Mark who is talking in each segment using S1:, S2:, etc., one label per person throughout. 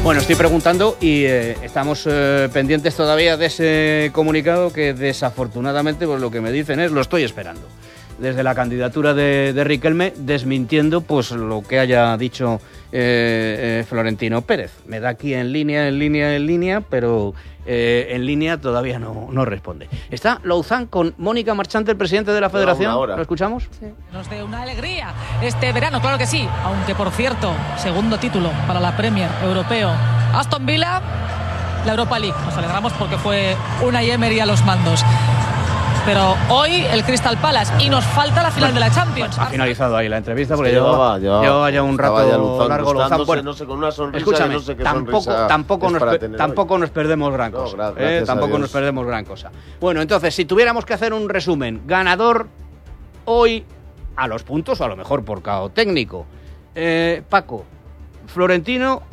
S1: Bueno, estoy preguntando y estamos pendientes todavía de ese comunicado que desafortunadamente pues lo que me dicen es lo estoy esperando. Desde la candidatura de Riquelme, desmintiendo pues lo que haya dicho Florentino Pérez. Me da aquí en línea, pero en línea todavía no responde. Está Louzán con Mónica Marchante, el presidente de la Federación. ¿Lo escuchamos?
S2: Sí. Nos dé una alegría este verano, claro que sí. Aunque, por cierto, segundo título para la Premier europeo. Aston Villa, la Europa League. Nos alegramos porque fue Unai Emery a los mandos. Pero hoy el Crystal Palace y nos falta la final de la Champions.
S1: Ha finalizado ahí la entrevista porque llevaba ya un rato largo.
S3: Bueno, no sé, con una sonrisa.
S1: Escúchame,
S3: no sé qué
S1: tampoco nos perdemos gran cosa. Tampoco nos perdemos gran cosa. Bueno, entonces, si tuviéramos que hacer un resumen, ganador hoy a los puntos, o a lo mejor por cao técnico, Paco, ¿Florentino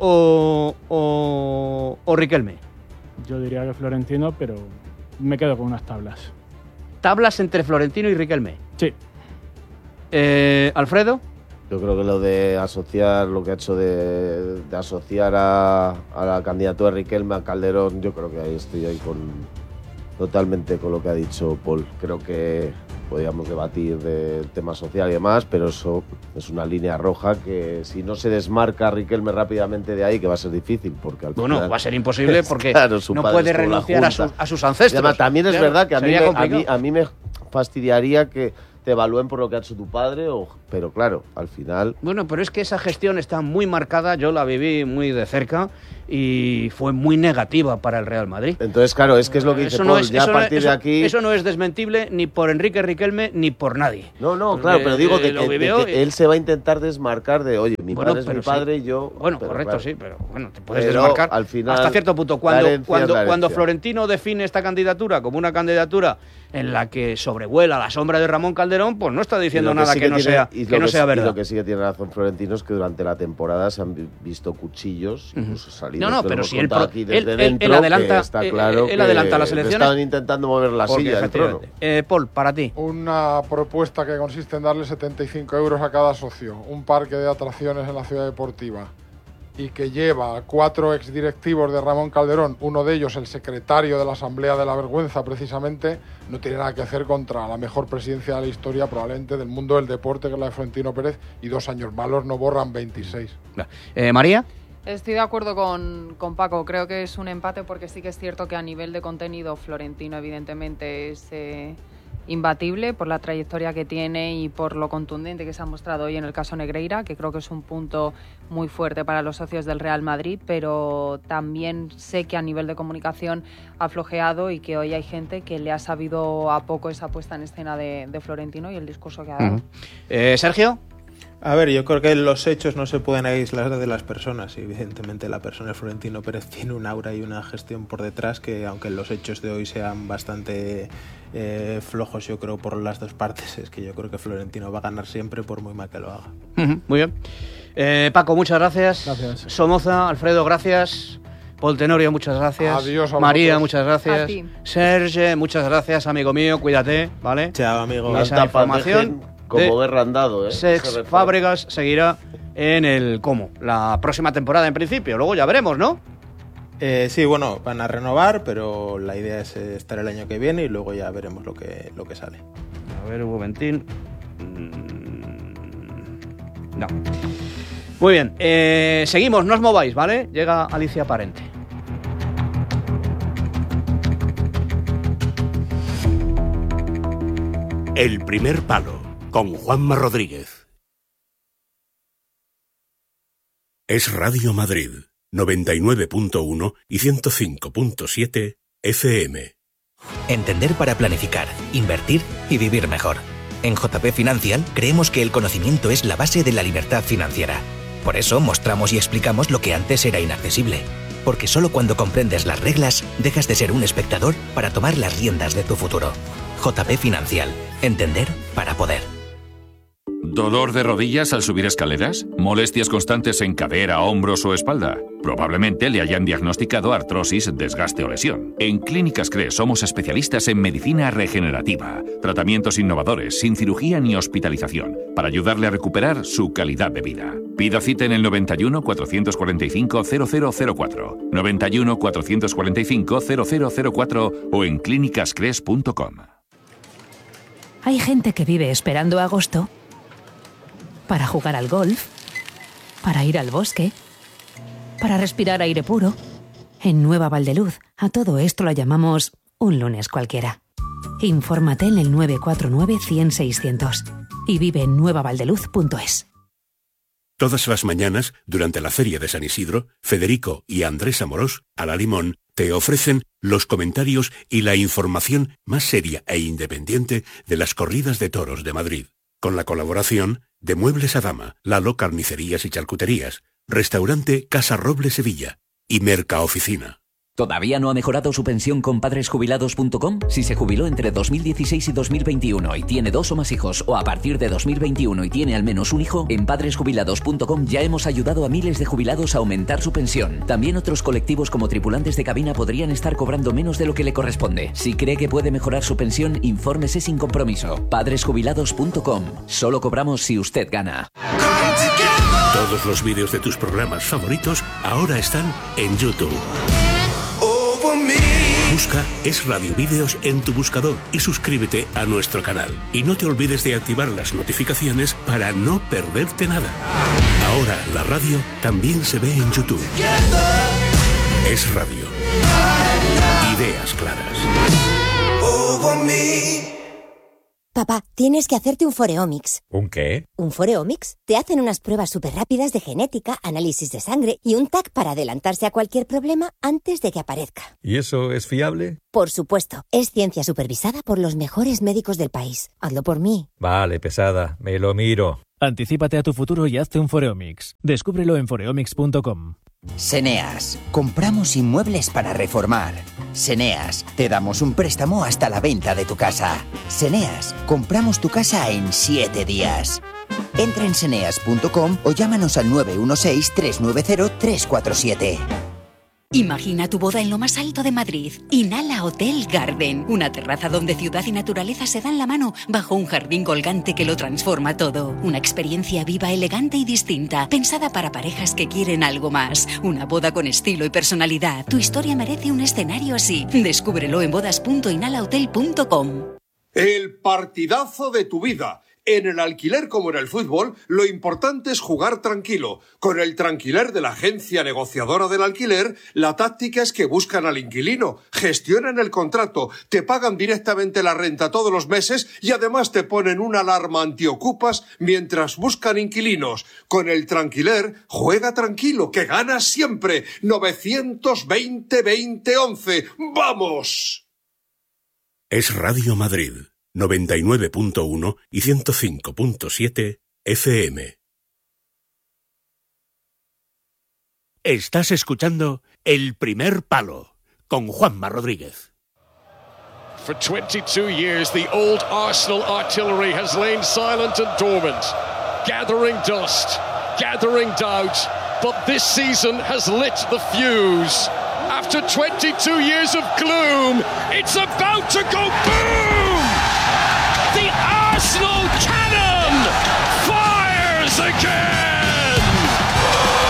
S1: o Riquelme?
S4: Yo diría que Florentino, pero me quedo con unas tablas.
S1: ¿Tablas entre Florentino y Riquelme?
S4: Sí.
S1: ¿Alfredo?
S3: Yo creo que lo de asociar, lo que ha hecho de asociar a la candidatura de Riquelme a Calderón, yo creo que ahí estoy totalmente con lo que ha dicho Paul. Creo que podríamos debatir de tema social y demás, pero eso es una línea roja que si no se desmarca Riquelme rápidamente de ahí, que va a ser difícil, porque al final,
S1: va a ser imposible porque
S3: claro,
S1: no puede renunciar a sus ancestros.
S3: Además, también es verdad que a mí me fastidiaría que te evalúen por lo que ha hecho tu padre, pero claro, al final...
S1: Bueno, pero es que esa gestión está muy marcada, yo la viví muy de cerca y fue muy negativa para el Real Madrid.
S3: Entonces, claro, es que es lo que dice Paul, ya a partir de aquí...
S1: Eso no es desmentible ni por Enrique Riquelme ni por nadie.
S3: No, claro, pero digo de que él se va a intentar desmarcar de, oye, mi padre es mi padre y yo...
S1: Bueno, correcto, claro. Sí, pero bueno, te puedes desmarcar
S3: al final,
S1: hasta cierto punto. Cuando Florentino define esta candidatura como una candidatura en la que sobrevuela la sombra de Ramón Calderón, pues no está diciendo nada que no sea verdad.
S3: Y lo que sí que tiene razón Florentino es que durante la temporada se han visto cuchillos, incluso salidos.
S1: No, pero si él
S3: adelanta, está claro
S1: él adelanta las elecciones.
S3: Estaban intentando mover la silla del trono.
S1: Paul, para ti.
S5: Una propuesta que consiste en darle 75 euros a cada socio, un parque de atracciones en la ciudad deportiva, y que lleva a 4 exdirectivos de Ramón Calderón, uno de ellos el secretario de la Asamblea de la Vergüenza precisamente, no tiene nada que hacer contra la mejor presidencia de la historia probablemente del mundo del deporte, que es la de Florentino Pérez, y 2 años malos no borran 26.
S1: María.
S6: Estoy de acuerdo con Paco, creo que es un empate porque sí que es cierto que a nivel de contenido Florentino evidentemente es imbatible por la trayectoria que tiene y por lo contundente que se ha mostrado hoy en el caso Negreira, que creo que es un punto muy fuerte para los socios del Real Madrid, pero también sé que a nivel de comunicación ha flojeado y que hoy hay gente que le ha sabido a poco esa puesta en escena de Florentino y el discurso que ha dado.
S1: Sergio.
S7: A ver, yo creo que los hechos no se pueden aislar de las personas y evidentemente la persona de Florentino Pérez tiene un aura y una gestión por detrás que, aunque los hechos de hoy sean bastante flojos, yo creo, por las dos partes, es que yo creo que Florentino va a ganar siempre por muy mal que lo haga.
S1: Muy bien. Paco, muchas gracias.
S4: Gracias.
S1: Somoza, Alfredo, gracias. Paul Tenorio, muchas gracias.
S5: Adiós a
S1: María,
S5: vosotros.
S1: muchas gracias.
S6: A ti.
S1: Serge, muchas gracias, amigo mío, cuídate, ¿vale?
S7: Chao, amigo.
S1: Esa información
S3: como guerra andado,
S1: Sex Fábregas seguirá en el Como, la próxima temporada en principio, luego ya veremos, ¿no?
S7: Sí, bueno, van a renovar, pero la idea es estar el año que viene y luego ya veremos lo que sale.
S1: A ver, un momentín. No. Muy bien, seguimos, no os mováis, ¿vale? Llega Alicia Parente.
S8: El primer palo, con Juanma Rodríguez. Es Radio Madrid, 99.1 y 105.7 FM.
S9: Entender para planificar, invertir y vivir mejor. En JP Financial creemos que el conocimiento es la base de la libertad financiera. Por eso mostramos y explicamos lo que antes era inaccesible. Porque solo cuando comprendes las reglas, dejas de ser un espectador para tomar las riendas de tu futuro. JP Financial. Entender para poder.
S10: ¿Dolor de rodillas al subir escaleras? ¿Molestias constantes en cadera, hombros o espalda? Probablemente le hayan diagnosticado artrosis, desgaste o lesión. En Clínicas CRES somos especialistas en medicina regenerativa, tratamientos innovadores, sin cirugía ni hospitalización, para ayudarle a recuperar su calidad de vida. Pida cita en el 91 445 0004, 91 445 0004 o en clínicascres.com.
S11: Hay gente que vive esperando agosto para jugar al golf, para ir al bosque, para respirar aire puro. En Nueva Valdeluz, a todo esto lo llamamos un lunes cualquiera. Infórmate en el 949 100 600 y vive en nuevavaldeluz.es.
S8: Todas las mañanas, durante la Feria de San Isidro, Federico y Andrés Amorós, a la Limón, te ofrecen los comentarios y la información más seria e independiente de las corridas de toros de Madrid. Con la colaboración de Muebles a Dama, Lalo Carnicerías y Charcuterías, Restaurante Casa Roble Sevilla y Mercaoficina.
S12: ¿Todavía no ha mejorado su pensión con padresjubilados.com? Si se jubiló entre 2016 y 2021 y tiene 2 o más hijos, o a partir de 2021 y tiene al menos un hijo, en padresjubilados.com ya hemos ayudado a miles de jubilados a aumentar su pensión. También otros colectivos como tripulantes de cabina podrían estar cobrando menos de lo que le corresponde. Si cree que puede mejorar su pensión, infórmese sin compromiso. Padresjubilados.com. Solo cobramos si usted gana.
S8: Todos los vídeos de tus programas favoritos ahora están en YouTube. Busca Es Radio Vídeos en tu buscador y suscríbete a nuestro canal. Y no te olvides de activar las notificaciones para no perderte nada. Ahora la radio también se ve en YouTube. Es Radio. Ideas claras.
S13: Papá, tienes que hacerte un Foreomics.
S14: ¿Un qué?
S13: ¿Un Foreomics? Te hacen unas pruebas súper rápidas de genética, análisis de sangre y un TAC para adelantarse a cualquier problema antes de que aparezca.
S14: ¿Y eso es fiable?
S13: Por supuesto. Es ciencia supervisada por los mejores médicos del país. Hazlo por mí.
S14: Vale, pesada. Me lo miro.
S15: Anticípate a tu futuro y hazte un Foreomics. Descúbrelo en foreomics.com.
S16: Seneas. Compramos inmuebles para reformar. Seneas. Te damos un préstamo hasta la venta de tu casa. Seneas. Compramos tu casa en 7 días. Entra en seneas.com o llámanos al 916-390-347.
S17: Imagina tu boda en lo más alto de Madrid. Inhala Hotel Garden. Una terraza donde ciudad y naturaleza se dan la mano bajo un jardín colgante que lo transforma todo. Una experiencia viva, elegante y distinta, pensada para parejas que quieren algo más. Una boda con estilo y personalidad. Tu historia merece un escenario así. Descúbrelo en bodas.inhalahotel.com.
S18: El partidazo de tu vida. En el alquiler como en el fútbol, lo importante es jugar tranquilo. Con el Tranquiler de la agencia negociadora del alquiler, la táctica es que buscan al inquilino, gestionan el contrato, te pagan directamente la renta todos los meses y además te ponen una alarma antiocupas mientras buscan inquilinos. Con el Tranquiler, juega tranquilo, que ganas siempre. 920-2011. ¡Vamos!
S8: Es Radio Madrid. 99.1 y 105.7 FM. Estás escuchando El Primer Palo con Juanma Rodríguez.
S19: For 22 years, the old Arsenal artillery has lain silent and dormant, gathering dust, gathering doubt, but this season has lit the fuse. After 22 years of gloom, it's about to go boom!